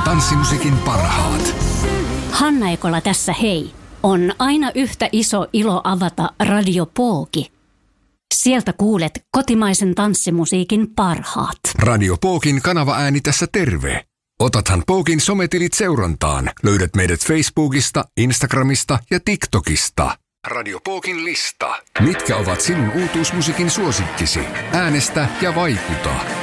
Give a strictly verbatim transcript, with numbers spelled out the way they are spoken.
tanssimusiikin parhaat. Hanna Ekola tässä hei. On aina yhtä iso ilo avata Radio Pooki. Sieltä kuulet kotimaisen tanssimusiikin parhaat. Radio Pookin kanavaääni tässä terve. Otathan Pookin sometilit seurantaan. Löydät meidät Facebookista, Instagramista ja TikTokista. Radio Pookin lista. Mitkä ovat sinun uutuusmusiikin suosikkisi? Äänestä ja vaikuta.